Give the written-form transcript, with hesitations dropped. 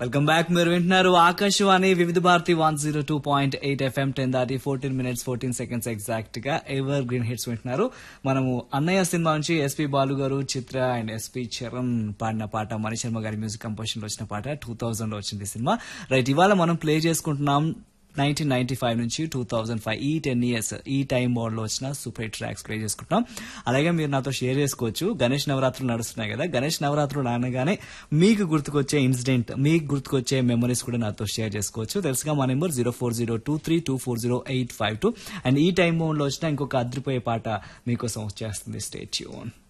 Welcome back. మీరు వింటున్నారు ఆకాశవాణి వివిధ భారతి 102.8 FM 10:14 14 seconds ఎగ్జాక్ట్ గా ఎవర్ గ్రీన్ హిట్స్ వింటున్నారు. మనము అన్నయ్య సినిమా నుంచి ఎస్పీ బాలు గారు, చిత్ర అండ్ ఎస్పీ చరణ్ పాడిన పాట, మణి శర్మ గారి మ్యూజిక్ కంపోజిషన్ లో వచ్చిన పాట 2000 లో వచ్చింది సినిమా. రైట్, ఇవాళ మనం ప్లే చేసుకుంటున్నాం 1995 నుంచి 2005 ఈ 10 years ఈ టైం మోడ్ లో వచ్చిన సూపర్ హిట్ ట్రాక్స్ ప్లే చేసుకుంటున్నాం. అలాగే మీరు నాతో షేర్ చేసుకోవచ్చు. గణేష్ నవరాత్రులు నడుస్తున్నాయి కదా, గణేష్ నవరాత్రులు అనగానే మీకు గుర్తుకొచ్చే ఇన్సిడెంట్, మీకు గుర్తుకొచ్చే మెమరీస్ కూడా నాతో షేర్ చేసుకోవచ్చు. తెలుసుగా మా నెంబర్ 040232408552. అండ్ ఈ టైం మోడ్ లో వచ్చిన ఇంకొక అద్రిపోయే పాట మీకోసం వచ్చేస్తుంది. Stay tune.